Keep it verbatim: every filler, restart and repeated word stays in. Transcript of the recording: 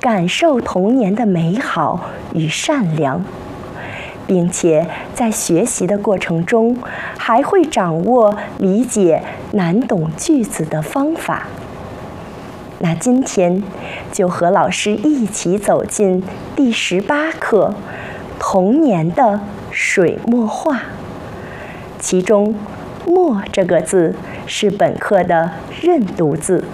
感受童年的美好与善良，并且在学习的过程中还会掌握理解难懂句子的方法。那今天就和老师一起走进第十八课童年的水墨画，其中“墨”这个字是本课的认读字。